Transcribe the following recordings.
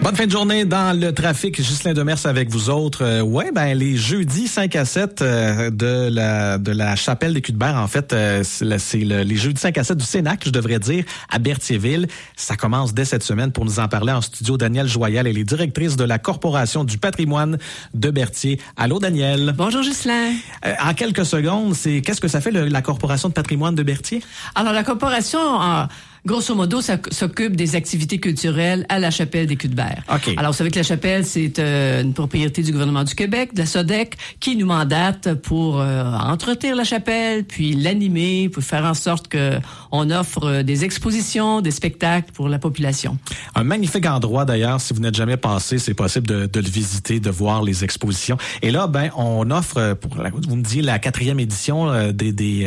Bonne fin de journée dans le trafic. Ghislain Demers avec vous autres. Les jeudis 5 à 7 de la chapelle des Cuthbert, en fait, les jeudis 5 à 7 du Cénac, je devrais dire, à Berthierville. Ça commence dès cette semaine. Pour nous en parler en studio, Danielle Joyal, elle est directrice de la Corporation du patrimoine de Berthier. Allô, Danielle. Bonjour, Ghislain. En quelques secondes, qu'est-ce que ça fait la Corporation de patrimoine de Berthier? Alors, la Corporation... grosso modo, ça s'occupe des activités culturelles à la chapelle des Cuthbert. Okay. Alors, vous savez que la chapelle, c'est une propriété du gouvernement du Québec, de la SODEC, qui nous mandate pour entretenir la chapelle, puis l'animer, pour faire en sorte que on offre des expositions, des spectacles pour la population. Un magnifique endroit, d'ailleurs. Si vous n'êtes jamais passé, c'est possible de le visiter, de voir les expositions. Et là, on offre, vous me dites, la 4e édition des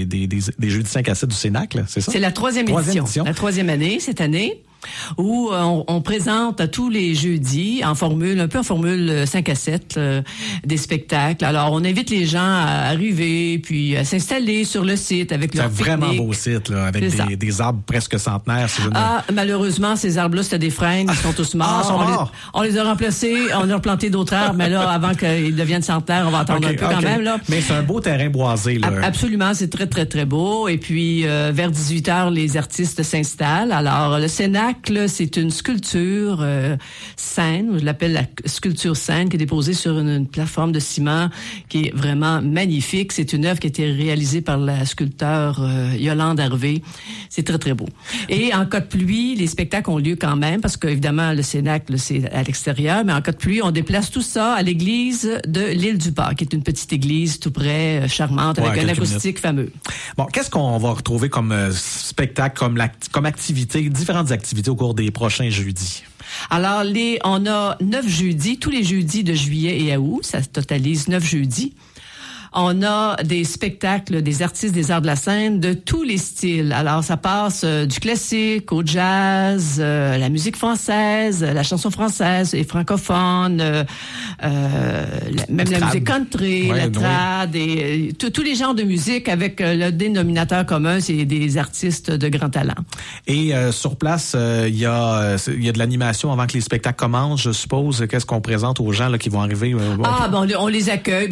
Jeudis 5 à 7 du Cénac, là, c'est ça? C'est la 3e édition. La 3e année, cette année, où on présente à tous les jeudis, un peu en formule 5 à 7, des spectacles. Alors, on invite les gens à arriver, puis à s'installer sur le site avec leur pique-nique. C'est un vraiment beau site, là, avec des arbres presque centenaires. Malheureusement, ces arbres-là, c'était des frênes, ils sont tous morts. Ils sont morts. On les a remplacés, on a replanté d'autres arbres, mais là, avant qu'ils deviennent centenaires, on va attendre un peu quand même, là. Mais c'est un beau terrain boisé, là. Absolument, c'est très, très, très beau. Et puis, vers 18h, les artistes s'installent. Alors, le Cénac, là, c'est une sculpture scène, je l'appelle la sculpture scène, qui est déposée sur une plateforme de ciment qui est vraiment magnifique. C'est une œuvre qui a été réalisée par la sculpteur Yolande Harvey. C'est très, très beau. Et en cas de pluie, les spectacles ont lieu quand même, parce qu'évidemment, le Cénac, là, c'est à l'extérieur, mais en cas de pluie, on déplace tout ça à l'église de l'Île du Parc, qui est une petite église tout près, charmante, avec un acoustique fameux. Bon, qu'est-ce qu'on va retrouver comme spectacle, comme activité, différentes activités au cours des prochains jeudis? Alors, on a 9 jeudis, tous les jeudis de juillet et à août, ça totalise 9 jeudis. On a des spectacles des artistes des arts de la scène de tous les styles. Alors, ça passe du classique au jazz, la musique française, la chanson française et francophone, même la musique country, la trad, et tous les genres de musique avec le dénominateur commun, c'est des artistes de grand talent. Et sur place, il y a de l'animation avant que les spectacles commencent, je suppose. Qu'est-ce qu'on présente aux gens là qui vont arriver? On les accueille.